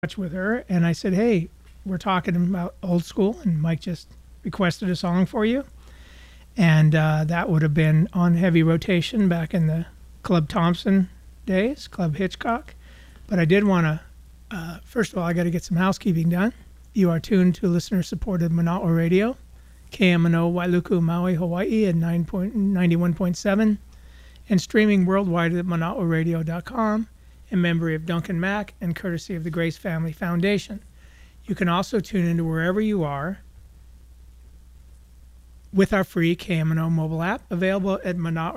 touch with her, and I said, "Hey, we're talking about old school, and Mike just requested a song for you." And that would have been on heavy rotation back in the Club Thompson days, Club Hitchcock. But I did want to, first of all, I got to get some housekeeping done. You are tuned to listener-supported Manawa Radio, KMNO Wailuku, Maui, Hawaii at 91.7, and streaming worldwide at manawaradio.com, in memory of Duncan Mack and courtesy of the Grace Family Foundation. You can also tune into wherever you are with our free KMNO mobile app, available at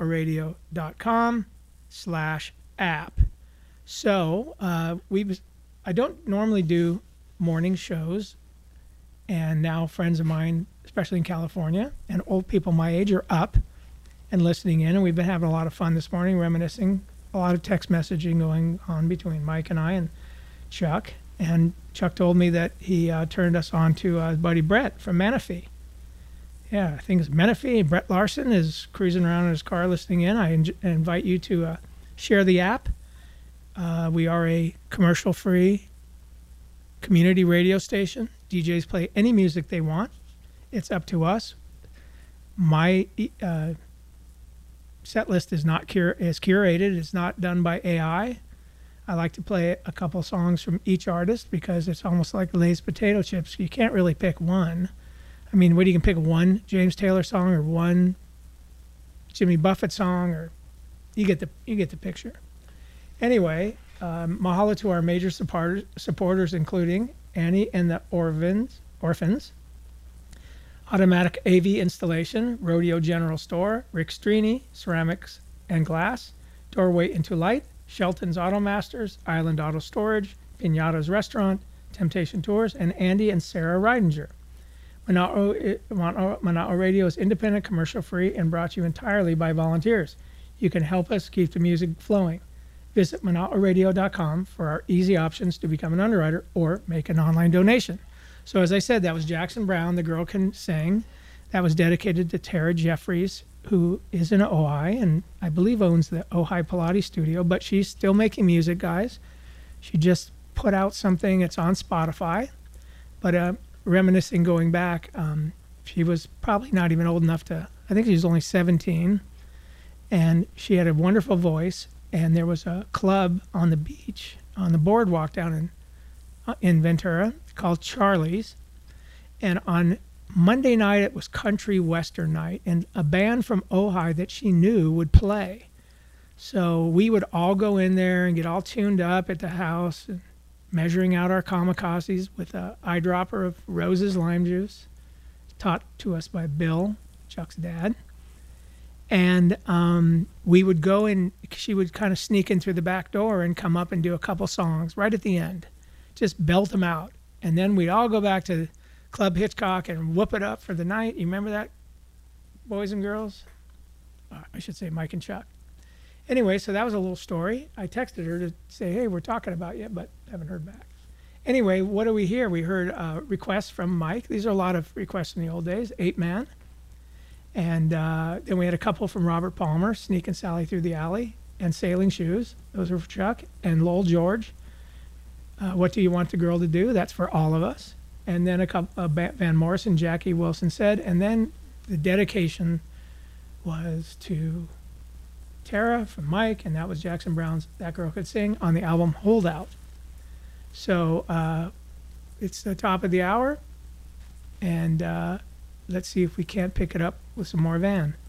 manawaradio.com/app. So I don't normally do morning shows, and now friends of mine, especially in California, and old people my age are up and listening in, and we've been having a lot of fun this morning, reminiscing, a lot of text messaging going on between Mike and I and Chuck. And Chuck told me that he turned us on to his buddy Brett from Menifee. Yeah, I think it's Menifee. Brett Larson is cruising around in his car listening in. I invite you to share the app. We are a commercial-free community radio station. DJs play any music they want. It's up to us. My set list is not is curated. It's not done by AI. I like to play a couple songs from each artist because it's almost like Lay's potato chips. You can't really pick one. I mean, you can pick one James Taylor song or one Jimmy Buffett song, or you get the picture. Anyway, mahalo to our major supporters, including Annie and the Orphans, Automatic AV Installation, Rodeo General Store, Rick Strini, Ceramics and Glass, Doorway into Light, Shelton's Auto Masters, Island Auto Storage, Pinata's Restaurant, Temptation Tours, and Andy and Sarah Reidinger. Manawa Radio is independent, commercial-free, and brought to you entirely by volunteers. You can help us keep the music flowing. Visit manawaradio.com for our easy options to become an underwriter or make an online donation. So as I said, that was Jackson Browne, The Girl Can Sing. That was dedicated to Tara Jeffries, who is in Ojai and I believe owns the Ojai Pilates studio, but she's still making music, guys. She just put out something. It's on Spotify. But reminiscing, going back, she was probably not even old enough to, I think she was only 17, and she had a wonderful voice. And there was a club on the beach, on the boardwalk down in Ventura, called Charlie's. And on Monday night, it was country western night, and a band from Ojai that she knew would play. So we would all go in there and get all tuned up at the house, and measuring out our kamikazes with an eyedropper of Rose's lime juice, taught to us by Bill, Chuck's dad. And we would go in, she would kind of sneak in through the back door and come up and do a couple songs right at the end. Just belt them out. And then we'd all go back to Club Hitchcock and whoop it up for the night. You remember that, boys and girls? I should say Mike and Chuck. Anyway, so that was a little story. I texted her to say, hey, we're talking about you, but haven't heard back. Anyway, what do we hear? We heard requests from Mike. These are a lot of requests in the old days, 8-man. And then we had a couple from Robert Palmer, Sneaking Sally Through the Alley, and Sailing Shoes. Those are for Chuck. And Lowell George, What Do You Want the Girl to Do? That's for all of us. And then a couple, Van Morrison, Jackie Wilson Said. And then the dedication was to Tara from Mike, and that was Jackson Browne's That Girl Could Sing on the album Holdout. So it's the top of the hour, and let's see if we can't pick it up with some more Van.